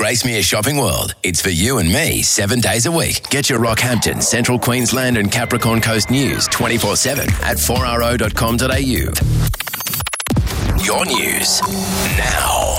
Gracemere Shopping World. It's for you and me 7 days a week. Get your Rockhampton, Central Queensland and Capricorn Coast news 24/7 at 4RO.com.au. Your news now.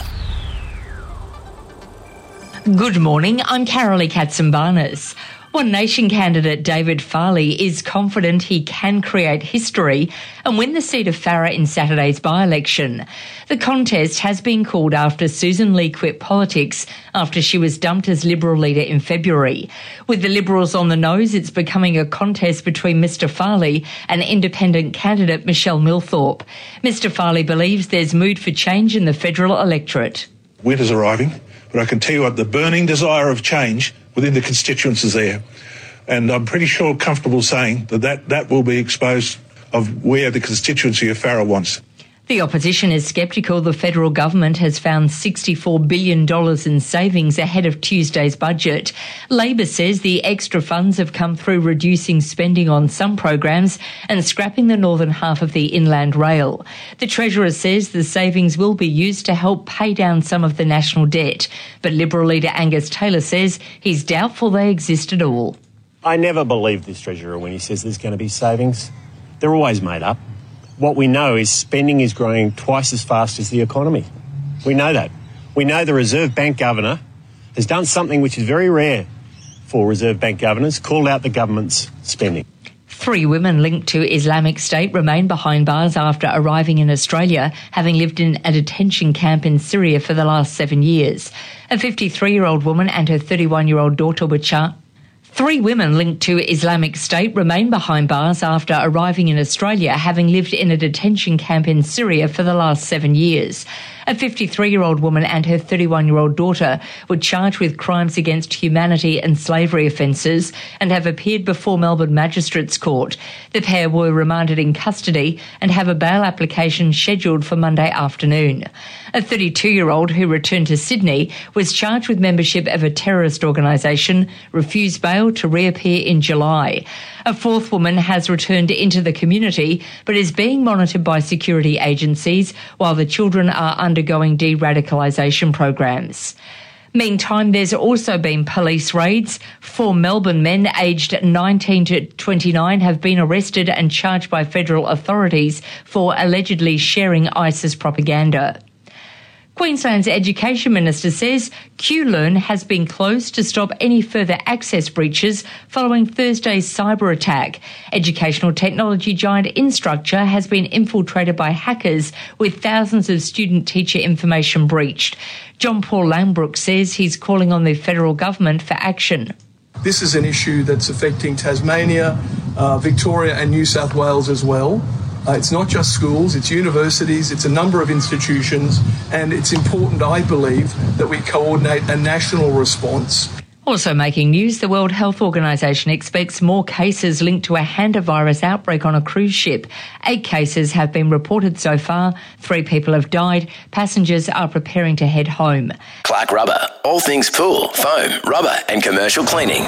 Good morning, I'm Carolee Katsimbarnis. One Nation candidate David Farley is confident he can create history and win the seat of Farrer in Saturday's by-election. The contest has been called after Susan Lee quit politics after she was dumped as Liberal leader in February. With the Liberals on the nose, it's becoming a contest between Mr Farley and independent candidate Michelle Millthorpe. Mr Farley believes there's mood for change in the federal electorate. Winter's arriving, but I can tell you what, the burning desire of change within the constituents is there. And I'm pretty sure, comfortable saying that will be exposed of where the constituency of Farrer wants. The opposition is sceptical the federal government has found $64 billion in savings ahead of Tuesday's budget. Labor says the extra funds have come through reducing spending on some programs and scrapping the northern half of the Inland Rail. The Treasurer says the savings will be used to help pay down some of the national debt. But Liberal leader Angus Taylor says he's doubtful they exist at all. I never believe this Treasurer when he says there's going to be savings. They're always made up. What we know is spending is growing twice as fast as the economy. We know that. We know the Reserve Bank Governor has done something which is very rare for Reserve Bank governors, called out the government's spending. 3 women linked to Islamic State remain behind bars after arriving in Australia, having lived in a detention camp in Syria for the last 7 years. A 53-year-old woman and her 31-year-old daughter were charged. 3 women linked to Islamic State remain behind bars after arriving in Australia, having lived in a detention camp in Syria for the last 7 years. A 53-year-old woman and her 31-year-old daughter were charged with crimes against humanity and slavery offences and have appeared before Melbourne Magistrates Court. The pair were remanded in custody and have a bail application scheduled for Monday afternoon. A 32-year-old who returned to Sydney was charged with membership of a terrorist organisation, refused bail to reappear in July. A 4th woman has returned into the community but is being monitored by security agencies while the children are undergoing de-radicalisation programs. Meantime, there's also been police raids. 4 Melbourne men aged 19 to 29 have been arrested and charged by federal authorities for allegedly sharing ISIS propaganda. Queensland's Education Minister says QLearn has been closed to stop any further access breaches following Thursday's cyber attack. Educational technology giant Instructure has been infiltrated by hackers with thousands of student-teacher information breached. John Paul Langbrook says he's calling on the federal government for action. This is an issue that's affecting Tasmania, Victoria and New South Wales as well. It's not just schools, it's universities, it's a number of institutions, and it's important, I believe, that we coordinate a national response. Also making news, the World Health Organization expects more cases linked to a hantavirus outbreak on a cruise ship. 8 cases have been reported so far. 3 people have died. Passengers are preparing to head home. Clark Rubber. All things pool, foam, rubber and commercial cleaning.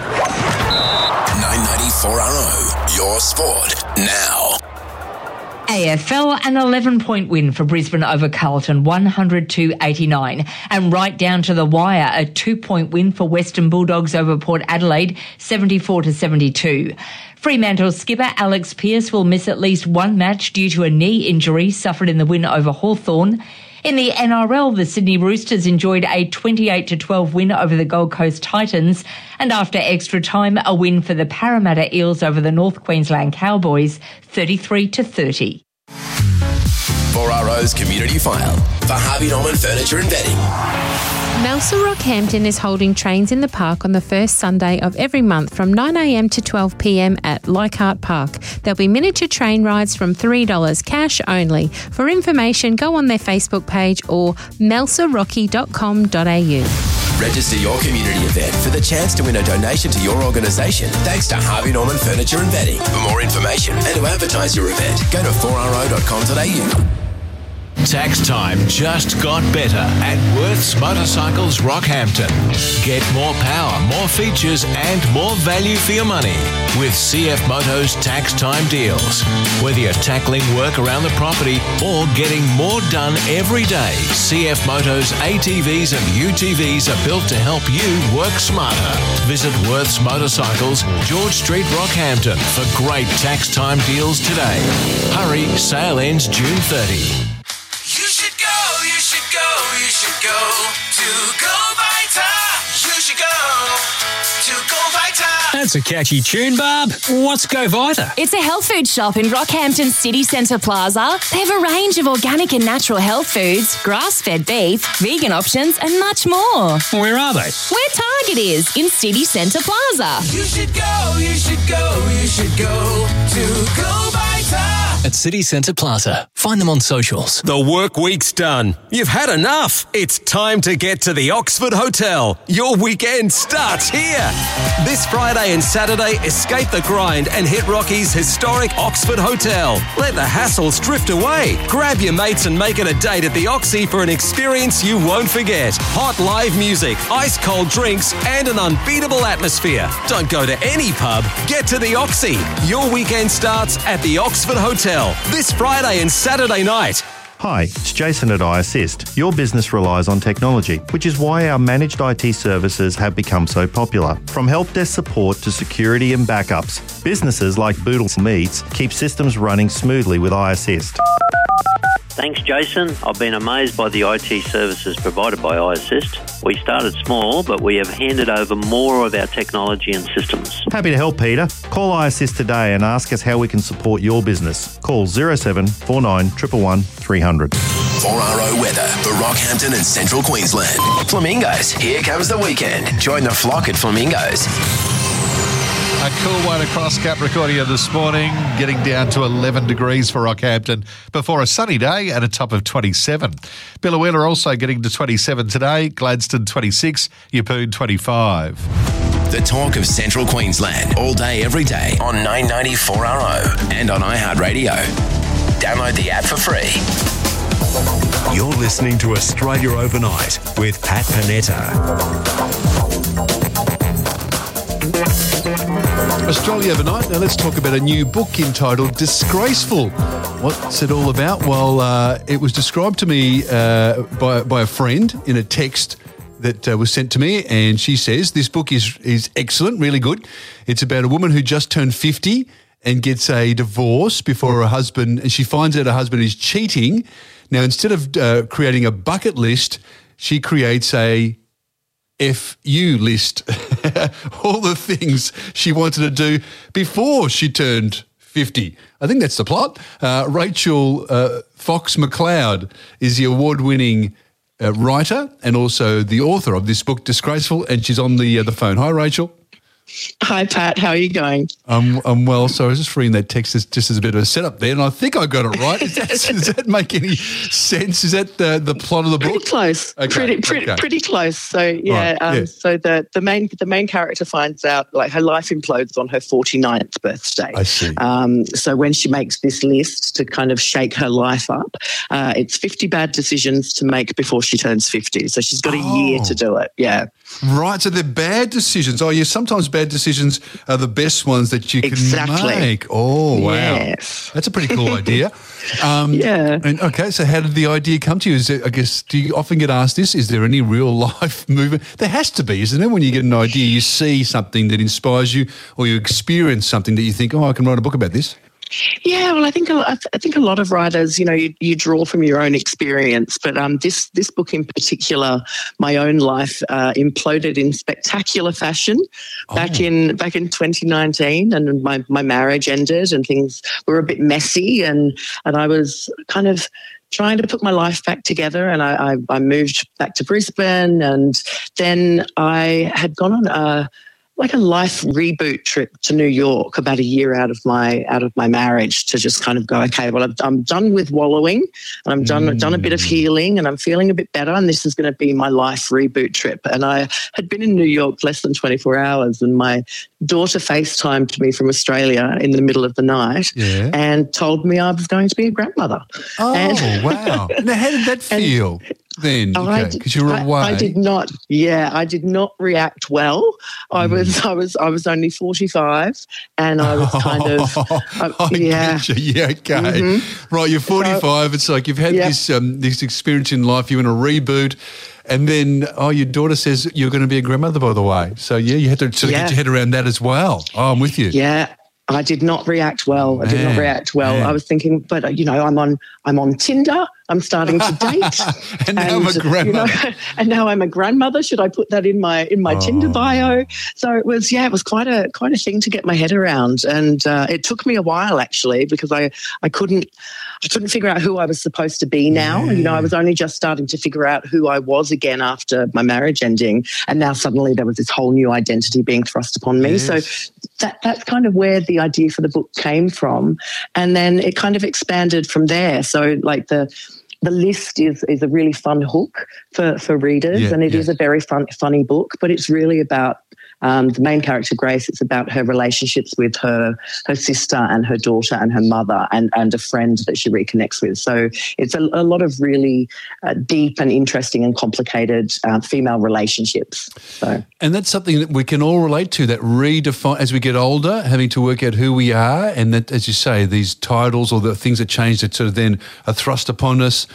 994RO. Your sport now. AFL, an 11-point win for Brisbane over Carlton, 100-89. And right down to the wire, a 2-point win for Western Bulldogs over Port Adelaide, 74-72. Fremantle skipper Alex Pearce will miss at least one match due to a knee injury suffered in the win over Hawthorn. In the NRL, the Sydney Roosters enjoyed a 28-12 win over the Gold Coast Titans, and after extra time, a win for the Parramatta Eels over the North Queensland Cowboys, 33-30. 4RO's Community File for Harvey Norman Furniture and Bedding. Melsa Rockhampton is holding Trains in the Park on the first Sunday of every month from 9am to 12pm at Leichhardt Park. There'll be miniature train rides from $3 cash only. For information, go on their Facebook page or melsarocky.com.au. Register your community event for the chance to win a donation to your organisation thanks to Harvey Norman Furniture and Bedding. For more information and to advertise your event, go to 4RO.com.au. Tax time just got better at Worth's Motorcycles Rockhampton. Get more power, more features and more value for your money with CF Motos Tax Time deals. Whether you're tackling work around the property or getting more done every day, CF Motos ATVs and UTVs are built to help you work smarter. Visit Worth's Motorcycles, George Street, Rockhampton for great tax time deals today. Hurry, sale ends June 30. You should go, you should go, you should go to Go Vita. You should go to Go Vita. That's a catchy tune, Barb. What's Go Vita? It's a health food shop in Rockhampton City Centre Plaza. They have a range of organic and natural health foods, grass-fed beef, vegan options and much more. Where are they? Where Target is, in City Centre Plaza. You should go, you should go, you should go to Go Vita. At City Centre Plaza. Find them on socials. The work week's done. You've had enough. It's time to get to the Oxford Hotel. Your weekend starts here. This Friday and Saturday, escape the grind and hit Rocky's historic Oxford Hotel. Let the hassles drift away. Grab your mates and make it a date at the Oxy for an experience you won't forget. Hot live music, ice cold drinks, and an unbeatable atmosphere. Don't go to any pub. Get to the Oxy. Your weekend starts at the Oxford Hotel this Friday and Saturday night. Hi, it's Jason at iAssist. Your business relies on technology, which is why our managed IT services have become so popular. From help desk support to security and backups, businesses like Boodle Meats keep systems running smoothly with iAssist. Thanks, Jason. I've been amazed by the IT services provided by iAssist. We started small, but we have handed over more of our technology and systems. Happy to help, Peter. Call iAssist today and ask us how we can support your business. Call 07 49 111 300. 4RO weather for Rockhampton and Central Queensland. Flamingos, here comes the weekend. Join the flock at Flamingos. A cool one across Capricornia this morning, getting down to 11 degrees for Rockhampton before a sunny day at a top of 27. Biloela also getting to 27 today, Gladstone 26, Yeppoon 25. The talk of Central Queensland, all day, every day on 990 4RO and on iHeartRadio. Download the app for free. You're listening to Australia Overnight with Pat Panetta. Australia Overnight. Now let's talk about a new book entitled Disgraceful. What's it all about? Well, it was described to me by a friend in a text that was sent to me, and she says this book is excellent, really good. It's about a woman who just turned 50 and gets a divorce before her husband, and she finds out her husband is cheating. Now, instead of creating a bucket list, she creates a FU list. All the things she wanted to do before she turned 50. I think that's the plot. Rachel Fox McLeod is the award-winning writer and also the author of this book, Disgraceful, and she's on the phone. Hi, Rachel. Hi, Pat. How are you going? I'm well. So I was just reading that text just as a bit of a setup there, and I think I got it right. Does that make any sense? Is that the plot of the book? Pretty close. Okay. Pretty close. So yeah. Right. So the main character finds out like her life implodes on her 49th birthday. I see. So when she makes this list to kind of shake her life up, it's 50 bad decisions to make before she turns 50. So she's got a year to do it. Yeah. Right. So they're bad decisions. Oh, yeah. Sometimes bad decisions are the best ones that you can make. Oh, wow. Yes. That's a pretty cool idea. Yeah. And okay, so how did the idea come to you? Is it, I guess, do you often get asked this? Is there any real life movement? There has to be, isn't there? When you get an idea, you see something that inspires you or you experience something that you think, oh, I can write a book about this. Yeah, well, I think a lot of writers, you draw from your own experience, but this book in particular, my own life imploded in spectacular fashion back in 2019, and my marriage ended, and things were a bit messy, and I was kind of trying to put my life back together, and I moved back to Brisbane, and then I had gone on life reboot trip to New York about a year out of my marriage, to just kind of go, okay, well, I'm done with wallowing, and I've done a bit of healing, and I'm feeling a bit better, and this is going to be my life reboot trip. And I had been in New York less than 24 hours, and my daughter FaceTimed me from Australia in the middle of the night and told me I was going to be a grandmother. Oh, wow. Now, how did that feel? Then, because you were away. I did not react well. I was only 45 and I was kind of, Right, you're 45. It's like you've had this experience in life. You're in a reboot. And then, your daughter says you're going to be a grandmother, by the way. So, you had to sort of get your head around that as well. Oh, I'm with you. Yeah. I did not react well. I was thinking, but I'm on Tinder. I'm starting to date, and now I'm a grandmother. And now I'm a grandmother. Should I put that in my Tinder bio? So it was quite a thing to get my head around, and it took me a while actually, because I couldn't figure out who I was supposed to be now. I was only just starting to figure out who I was again after my marriage ending, and now suddenly there was this whole new identity being thrust upon me. So that's kind of where the idea for the book came from, and then it kind of expanded from there. So like the list is a really fun hook for readers, and it is a very funny book, but it's really about the main character, Grace. It's about her relationships with her sister and her daughter and her mother and a friend that she reconnects with. So it's a lot of really deep and interesting and complicated female relationships. And that's something that we can all relate to, that redefine as we get older, having to work out who we are, and that, as you say, these titles or the things that change that sort of then are thrust upon us.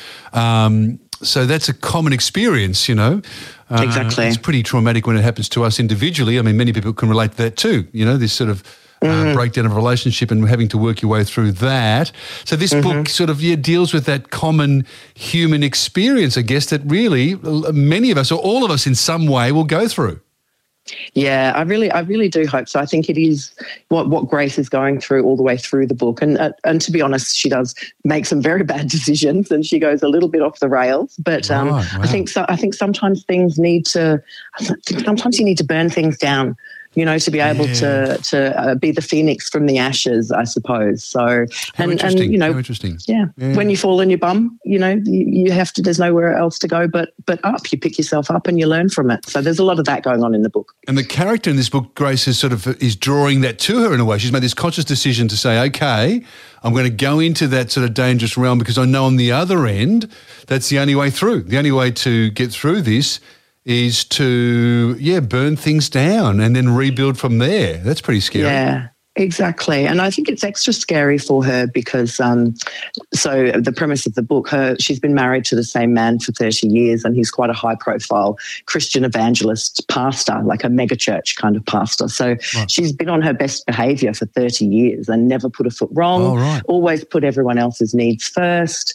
So that's a common experience, Exactly. It's pretty traumatic when it happens to us individually. I mean, many people can relate to that too, this sort of breakdown of a relationship and having to work your way through that. So this book sort of deals with that common human experience, I guess, that really many of us or all of us in some way will go through. Yeah, I really do hope so. I think it is what Grace is going through all the way through the book, and to be honest, she does make some very bad decisions, and she goes a little bit off the rails. But I think sometimes things need to. Sometimes you need to burn things down, to be able to be the phoenix from the ashes, I suppose. So, interesting. Yeah. When you fall on your bum, you have to. There's nowhere else to go but up. You pick yourself up and you learn from it. So there's a lot of that going on in the book. And the character in this book, Grace, is drawing that to her in a way. She's made this conscious decision to say, okay, I'm going to go into that sort of dangerous realm because I know on the other end that's the only way through. The only way to get through this is to, burn things down and then rebuild from there. That's pretty scary. Yeah, exactly. And I think it's extra scary for her because, so the premise of the book, she's been married to the same man for 30 years and he's quite a high-profile Christian evangelist pastor, like a megachurch kind of pastor. So she's been on her best behaviour for 30 years and never put a foot wrong, always put everyone else's needs first.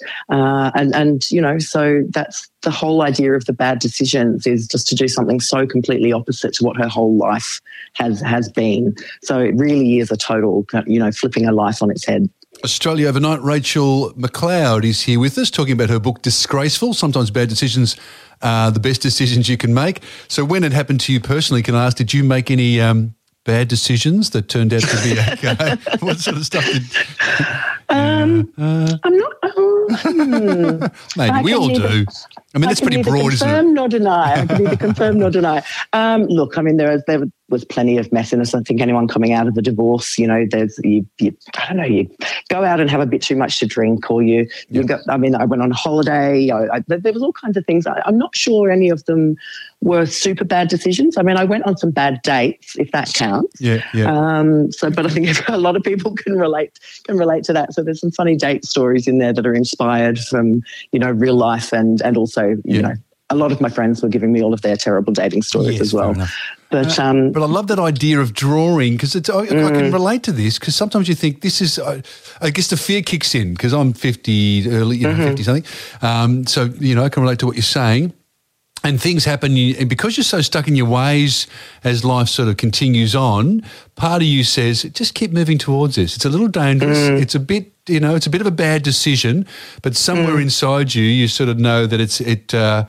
So that's the whole idea of the bad decisions, is just to do something so completely opposite to what her whole life has been. So it really is a total, flipping her life on its head. Australia Overnight, Rachel McLeod is here with us talking about her book, Disgraceful. Sometimes bad decisions are the best decisions you can make. So when it happened to you personally, can I ask, did you make any bad decisions that turned out to be okay? What sort of stuff did... I'm not... Maybe we all do. I mean, that's pretty broad, isn't it? Confirm nor deny. I can either confirm nor deny. Look, I mean, there was plenty of messiness. I think anyone coming out of a divorce, there's you go out and have a bit too much to drink, or you go. I mean, I went on holiday. There was all kinds of things. I'm not sure any of them were super bad decisions. I mean, I went on some bad dates, if that counts. Yeah. But I think a lot of people can relate to that. So there's some funny date stories in there that are inspired from real life, and also a lot of my friends were giving me all of their terrible dating stories as well. But I love that idea of drawing, because I can relate to this, because sometimes you think this is, I guess the fear kicks in because I'm 50, early, 50 something. So, I can relate to what you're saying. And things happen, and because you're so stuck in your ways as life sort of continues on, part of you says, just keep moving towards this. It's a little dangerous. It's a bit, it's a bit of a bad decision, but somewhere inside you sort of know that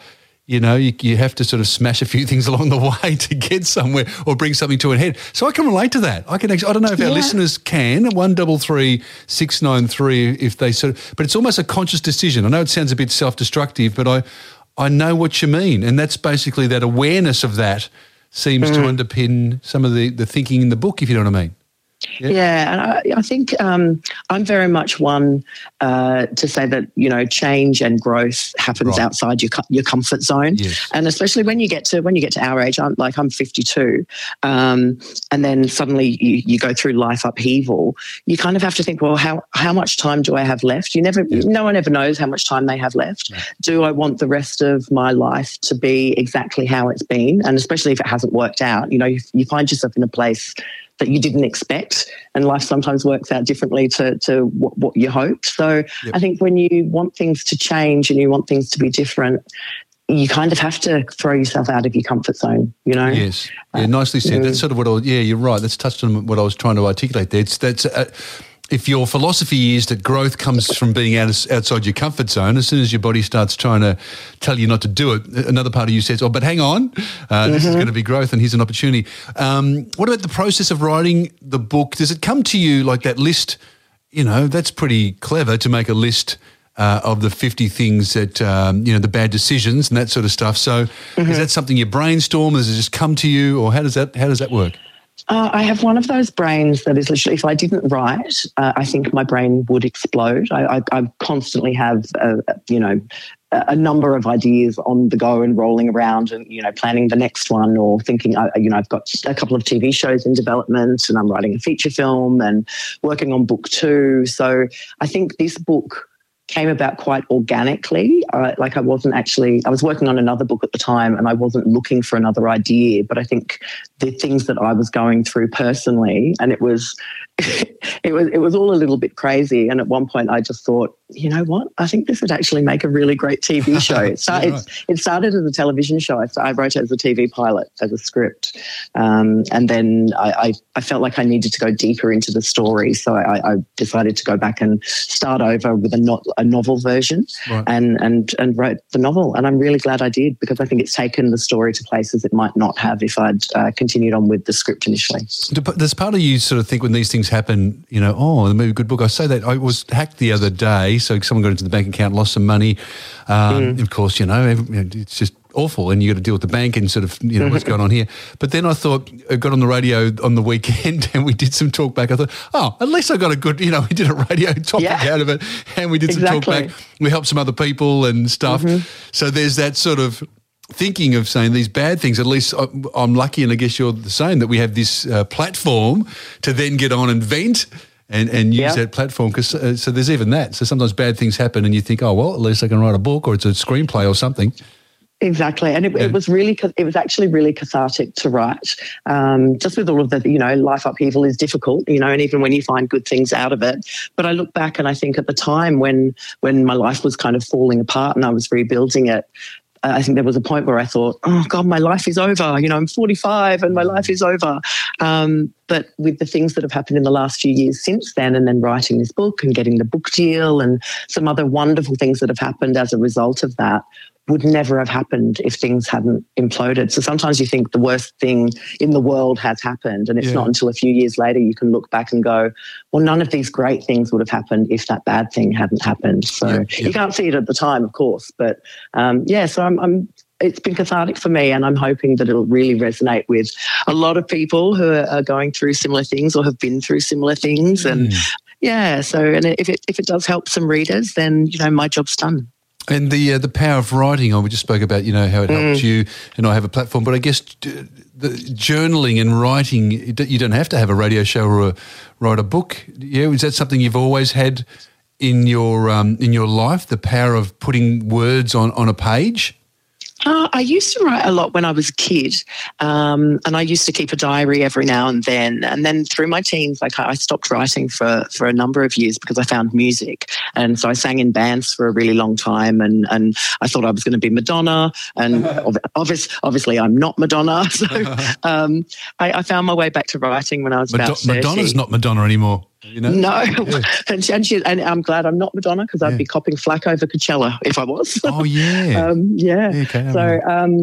you know, you have to sort of smash a few things along the way to get somewhere or bring something to a head. So I can relate to that. I don't know if our listeners can, 133 693 if they sort of, but it's almost a conscious decision. I know it sounds a bit self-destructive, but I know what you mean. And that's basically that awareness of that seems to underpin some of the thinking in the book, if you know what I mean. Yeah, and I think I'm very much one to say that, you know, change and growth happens outside your comfort zone, and especially when you get to our age. I'm 52, and then suddenly you go through life upheaval. You kind of have to think, well, how much time do I have left? No one ever knows how much time they have left. Do I want the rest of my life to be exactly how it's been? And especially if it hasn't worked out, you know, you find yourself in a place that you didn't expect, and life sometimes works out differently to what you hoped. So I think when you want things to change and you want things to be different, you kind of have to throw yourself out of your comfort zone, you know? Yes. Yeah, nicely said. That's sort of what you're right. That's touched on what I was trying to articulate there. If your philosophy is that growth comes from being outside your comfort zone, as soon as your body starts trying to tell you not to do it, another part of you says, but hang on, this is going to be growth and here's an opportunity. What about the process of writing the book? Does it come to you like that list? You know, that's pretty clever to make a list of the 50 things that, you know, the bad decisions and that sort of stuff. So is that something you brainstorm? Does it just come to you, or how does that work? I have one of those brains that is literally, if I didn't write, I think my brain would explode. I constantly have, a number of ideas on the go and rolling around and, you know, planning the next one, or thinking, I've got a couple of TV shows in development and I'm writing a feature film and working on book 2. So I think this book came about quite organically. I was working on another book at the time and I wasn't looking for another idea, but I think the things that I was going through personally, and it was all a little bit crazy. And at one point I just thought, you know what, I think this would actually make a really great TV show. It started as a television show. I wrote it as a TV pilot, as a script. And then I felt like I needed to go deeper into the story. So I decided to go back and start over with a novel version and wrote the novel. And I'm really glad I did, because I think it's taken the story to places it might not have if I'd continued on with the script initially. There's part of you sort of think when these things happen, you know, it may be a good book. I say that I was hacked the other day, so someone got into the bank account, lost some money. Of course, you know, it's just awful, and you got to deal with the bank and sort of, you know, what's going on here. But then I thought, I got on the radio on the weekend and we did some talk back. I thought, at least I got a good, you know, we did a radio topic out of it, and we did some talk back. We helped some other people and stuff. So there's that sort of thinking of saying these bad things. At least I'm lucky, and I guess you're the same, that we have this platform to then get on and vent and use that platform. Because so there's even that. So sometimes bad things happen and you think, at least I can write a book, or it's a screenplay or something. Exactly. And it was actually really cathartic to write. Just with all of the, you know, life upheaval is difficult, you know, and even when you find good things out of it. But I look back and I think at the time when my life was kind of falling apart and I was rebuilding it, I think there was a point where I thought, oh, God, my life is over. You know, I'm 45 and my life is over. But with the things that have happened in the last few years since then, and then writing this book and getting the book deal and some other wonderful things that have happened as a result of that, would never have happened if things hadn't imploded. So sometimes you think the worst thing in the world has happened, and it's not until a few years later you can look back and go, well, none of these great things would have happened if that bad thing hadn't happened. So you can't see it at the time, of course, but so I'm it's been cathartic for me, and I'm hoping that it'll really resonate with a lot of people who are going through similar things or have been through similar things. And and if it does help some readers, then, you know, my job's done. And the power of writing, we just spoke about, you know, how it helps you, and I have a platform, but I guess the journaling and writing, you don't have to have a radio show or write a book. Yeah, is that something you've always had in your life, the power of putting words on a page? I used to write a lot when I was a kid, and I used to keep a diary every now and then. And then through my teens, I stopped writing for a number of years because I found music. And so I sang in bands for a really long time, and I thought I was going to be Madonna. And obviously I'm not Madonna. So I found my way back to writing when I was about 30. Madonna's not Madonna anymore. You know? No, and I'm glad I'm not Madonna because I'd be copping flack over Coachella if I was. Oh, yeah. Okay, so,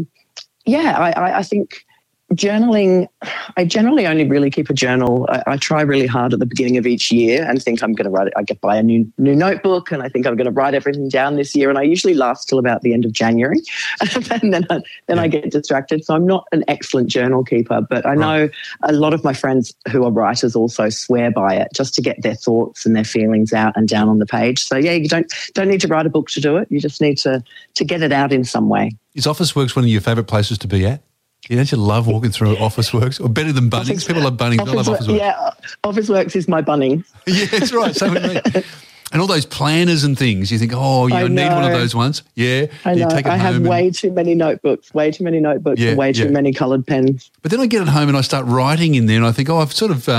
I think journaling, I generally only really keep a journal. I try really hard at the beginning of each year and think I'm going to write it. I buy a new notebook and I think I'm going to write everything down this year. And I usually last till about the end of January. And then I get distracted. So I'm not an excellent journal keeper, but I know a lot of my friends who are writers also swear by it just to get their thoughts and their feelings out and down on the page. So yeah, you don't need to write a book to do it. You just need to get it out in some way. Is Officeworks one of your favourite places to be at? Don't you love walking through Officeworks? Or better than Bunnings? People love Bunnings. I love Officeworks. Yeah, Officeworks is my Bunnings. Yeah, that's right. So with me. And all those planners and things, you think, I need one of those ones. Yeah. I know. I have way too many notebooks, and way too many coloured pens. But then I get at home and I start writing in there and I think, I've sort of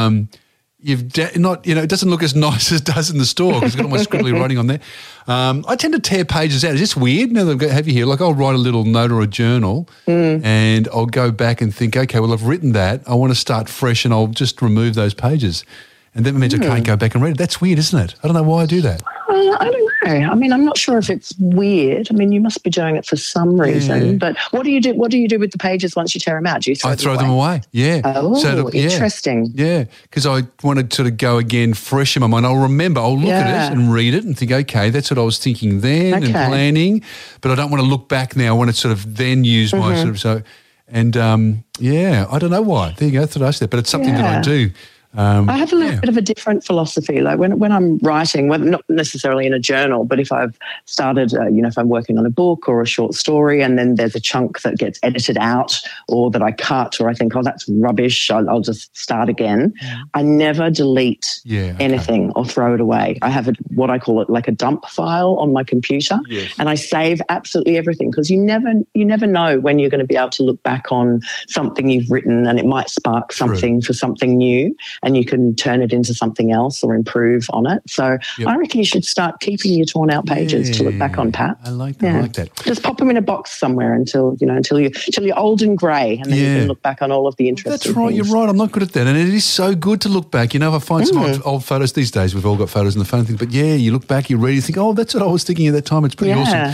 it doesn't look as nice as it does in the store because I've got all my scribbly writing on there. I tend to tear pages out. Is this weird? Now that I have you here, like I'll write a little note or a journal and I'll go back and think, okay, well, I've written that. I want to start fresh and I'll just remove those pages. And that means I can't go back and read it. That's weird, isn't it? I don't know why I do that. I don't know. I mean, I'm not sure if it's weird. I mean, you must be doing it for some reason. Yeah. But what do you do? What do you do with the pages once you tear them out? Do you throw them away? Yeah. Oh, interesting. Yeah, because I want to sort of go again fresh in my mind. I'll remember. I'll look at it and read it and think, okay, that's what I was thinking then and planning. But I don't want to look back now. I want to sort of then use my sort of so. And I don't know why. There you go. That's what I said. But it's something that I do. I have a little bit of a different philosophy. Like when I'm writing, not necessarily in a journal, but if I've started, if I'm working on a book or a short story and then there's a chunk that gets edited out or that I cut or I think, that's rubbish, I'll just start again. I never delete anything or throw it away. I have what I call it like a dump file on my computer and I save absolutely everything because you never know when you're going to be able to look back on something you've written and it might spark something for something new. And you can turn it into something else or improve on it. So I reckon you should start keeping your torn out pages to look back on, Pat. I like that. I like that. Just pop them in a box somewhere until you're old and grey, and then you can look back on all of the interesting That's right. things. You're right. I'm not good at that, and it is so good to look back. If I find some old photos these days, we've all got photos on the phone and things. But you look back, you read, you think, that's what I was thinking at that time. It's pretty awesome.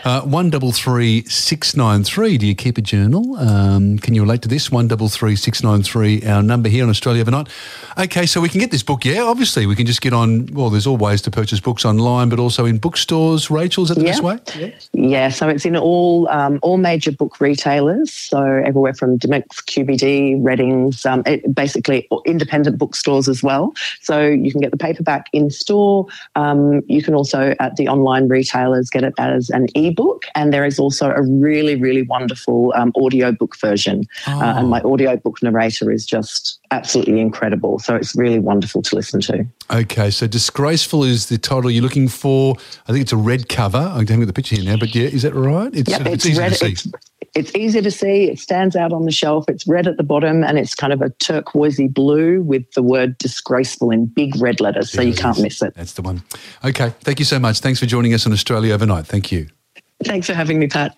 133 693. Do you keep a journal? Can you relate to this? 133 693. Our number here on Australia Overnight. Okay, so we can get this book, obviously. We can just get on, there's all ways to purchase books online, but also in bookstores. Rachel, is that the best way? Yeah, so it's in all major book retailers, so everywhere from Dymocks, QBD, Readings, basically independent bookstores as well. So you can get the paperback in store. You can also, at the online retailers, get it as an ebook, and there is also a really, really wonderful audiobook version, and my audiobook narrator is just absolutely incredible. So it's really wonderful to listen to. Okay, so Disgraceful is the title you're looking for. I think it's a red cover. I haven't got the picture here now, but is that right? It's easy red, to see. It's easy to see. It stands out on the shelf. It's red at the bottom and it's kind of a turquoisey blue with the word Disgraceful in big red letters, so you can't miss it. That's the one. Okay, thank you so much. Thanks for joining us on Australia Overnight. Thank you. Thanks for having me, Pat.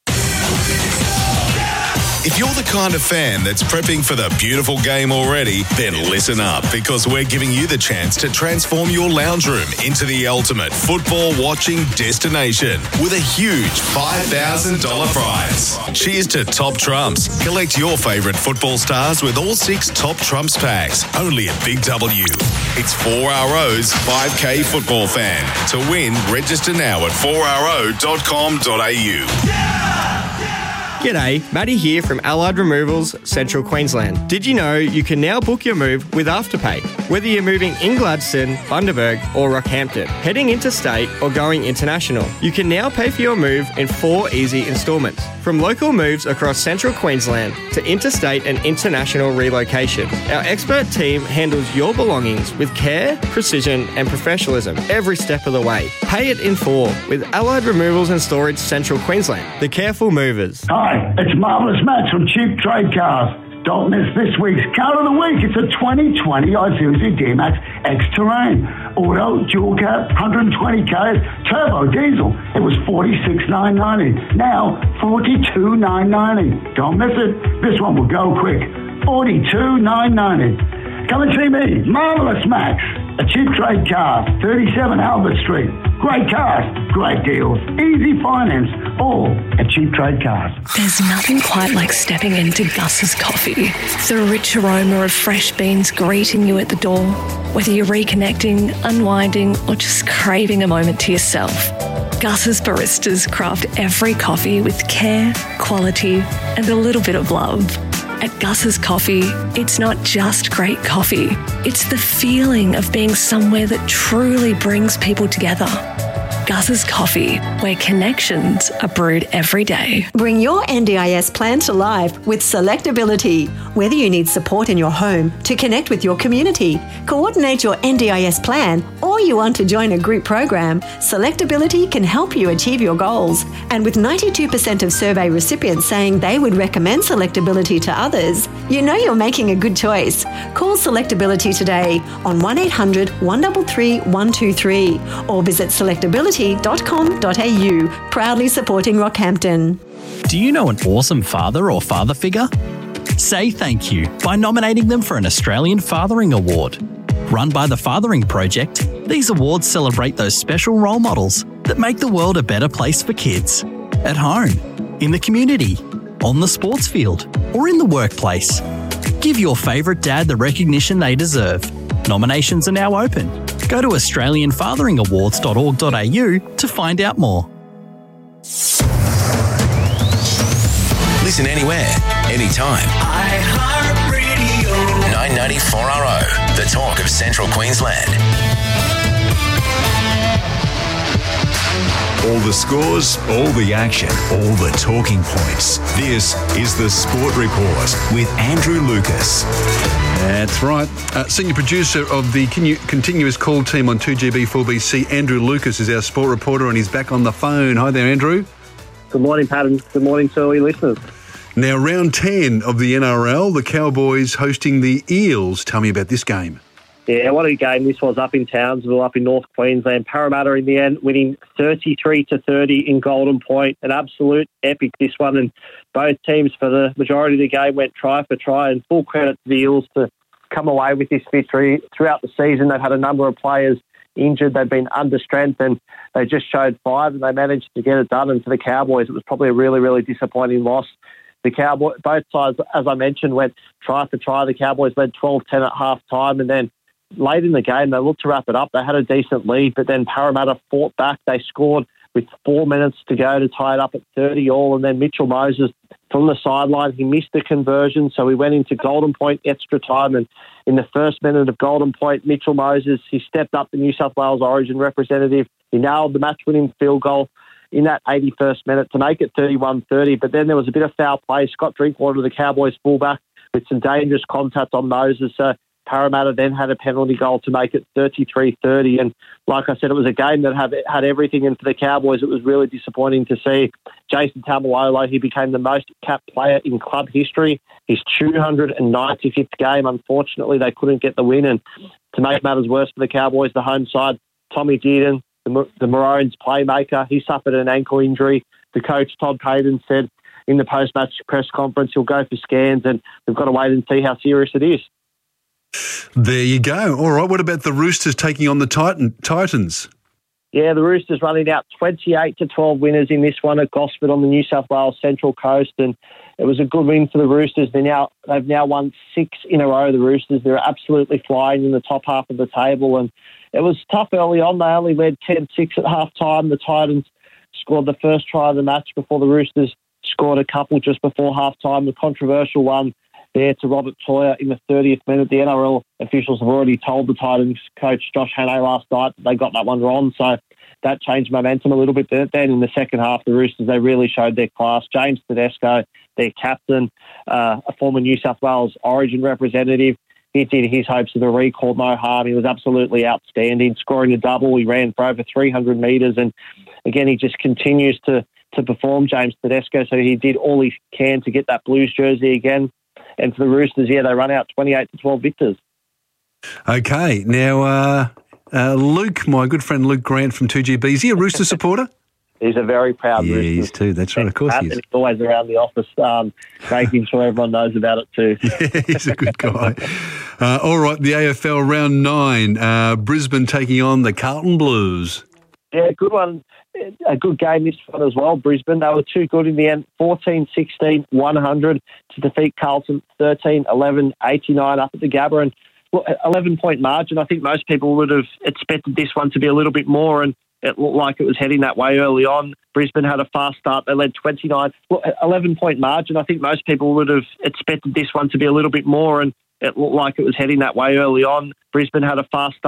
If you're the kind of fan that's prepping for the beautiful game already, then listen up because we're giving you the chance to transform your lounge room into the ultimate football watching destination with a huge $5,000 prize. Cheers to Top Trumps. Collect your favourite football stars with all 6 Top Trumps packs, only at Big W. It's 4RO's 5K Football Fan. To win, register now at 4ro.com.au. G'day, Matty here from Allied Removals, Central Queensland. Did you know you can now book your move with Afterpay? Whether you're moving in Gladstone, Bundaberg or Rockhampton, heading interstate or going international, you can now pay for your move in 4 easy instalments. From local moves across Central Queensland to interstate and international relocation, our expert team handles your belongings with care, precision and professionalism every step of the way. Pay it in 4 with Allied Removals and Storage Central Queensland, the careful movers. Hi, it's Marvellous Matt from Cheap Trade Cars. Don't miss this week's Car of the Week. It's a 2020 Isuzu D-Max X-Terrain. Auto, dual cab, 120 Ks, turbo diesel. It was $46,990. Now, $42,990. Don't miss it. This one will go quick. $42,990. Come and see me, Marvellous Max. A Cheap Trade Cars, 37 Albert Street. Great cars, great deals, easy finance, all at Cheap Trade Cars. There's nothing quite like stepping into Gus's Coffee. The rich aroma of fresh beans greeting you at the door. Whether you're reconnecting, unwinding, or just craving a moment to yourself, Gus's baristas craft every coffee with care, quality, and a little bit of love. At Gus's Coffee, it's not just great coffee. It's the feeling of being somewhere that truly brings people together. Gus's Coffee, where connections are brewed every day. Bring your NDIS plan to life with Selectability. Whether you need support in your home to connect with your community, coordinate your NDIS plan, or you want to join a group program, Selectability can help you achieve your goals. And with 92% of survey recipients saying they would recommend Selectability to others, you know you're making a good choice. Call Selectability today on 1800 133 123 or visit selectability.com.au, proudly supporting Rockhampton. Do you know an awesome father or father figure? Say thank you by nominating them for an Australian Fathering Award. Run by the Fathering Project, these awards celebrate those special role models that make the world a better place for kids. At home, in the community, on the sports field, or in the workplace. Give your favourite dad the recognition they deserve. Nominations are now open. Go to australianfatheringawards.org.au to find out more. Listen anywhere, anytime. iHeartRadio. 994RO, the talk of Central Queensland. All the scores, all the action, all the talking points. This is the Sport Report with Andrew Lucas. That's right. Senior producer of the continuous call team on 2GB4BC, Andrew Lucas, is our sport reporter, and he's back on the phone. Hi there, Andrew. Good morning, Pat, and good morning to all your listeners. Now, round 10 of the NRL, the Cowboys hosting the Eels. Tell me about this game. Yeah, what a game this was up in Townsville, up in North Queensland. Parramatta in the end winning 33-30 in Golden Point. An absolute epic, this one. And both teams for the majority of the game went try for try, and full credit to the Eels to come away with this victory. Throughout the season, they've had a number of players injured. They've been under strength, and they just showed fight, and they managed to get it done. And for the Cowboys, it was probably a really, really disappointing loss. The Cowboys, both sides, as I mentioned, went try for try. The Cowboys led 12-10 at half time, and then late in the game, they looked to wrap it up. They had a decent lead, but then Parramatta fought back. They scored with 4 minutes to go to tie it up at 30 all, and then Mitchell Moses from the sideline, he missed the conversion, so we went into Golden Point extra time, and in the first minute of Golden Point, Mitchell Moses, he stepped up, the New South Wales Origin representative. He nailed the match-winning field goal in that 81st minute to make it 31-30, but then there was a bit of foul play. Scott Drinkwater, the Cowboys fullback, with some dangerous contact on Moses, so Parramatta then had a penalty goal to make it 33-30. And like I said, it was a game that had everything. And for the Cowboys, it was really disappointing to see Jason Taumalolo. He became the most capped player in club history. His 295th game. Unfortunately, they couldn't get the win. And to make matters worse for the Cowboys, the home side, Tommy Dearden, the Maroons playmaker, he suffered an ankle injury. The coach, Todd Payton, said in the post-match press conference he'll go for scans, and we've got to wait and see how serious it is. There you go. All right, what about the Roosters taking on the Titans? Yeah, the Roosters running out 28-12 winners in this one at Gosford on the New South Wales Central Coast, and it was a good win for the Roosters. They've now won 6 in a row, the Roosters. They're absolutely flying in the top half of the table, and it was tough early on. They only led 10-6 at half-time. The Titans scored the first try of the match before the Roosters scored a couple just before half-time. The controversial one there to Robert Toyer in the 30th minute. The NRL officials have already told the Titans coach Josh Hannay last night that they got that one wrong, so that changed momentum a little bit. Then in the second half, the Roosters, they really showed their class. James Tedesco, their captain, a former New South Wales Origin representative, he did his hopes of a recall no harm. He was absolutely outstanding, scoring a double. He ran for over 300 metres, and again, he just continues to perform, James Tedesco, so he did all he can to get that Blues jersey again. And for the Roosters, they run out 28-12 victors. Okay. Now, Luke, my good friend Luke Grant from 2GB, is he a Rooster supporter? He's a very proud Rooster. Yeah, he is too. That's right. Of course he is. He's always around the office, making sure everyone knows about it too. Yeah, he's a good guy. All right, the AFL round 9. Brisbane taking on the Carlton Blues. Yeah, good one. A good game this one as well, Brisbane. They were too good in the end. 14-16, 100 to defeat Carlton. 13-11, 89 up at the Gabba. And look, 11-point margin. I think most people would have expected this one to be a little bit more, and it looked like it was heading that way early on. Brisbane had a fast start. They led 29. Look, 11-point margin. I think most people would have expected this one to be a little bit more, and it looked like it was heading that way early on. Brisbane had a fast start.